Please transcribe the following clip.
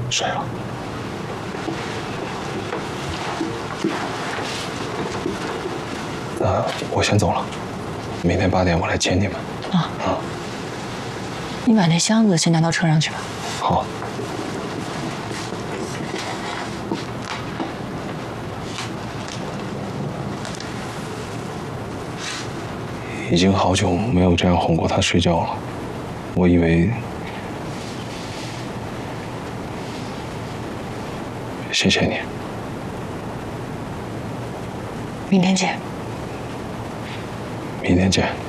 睡了。那我先走了，明天8点我来接你们。啊。 你把那箱子先拿到车上去吧。 好。已经好久没有这样哄过他睡觉了，我以为……谢谢你。 明天见。 明天见。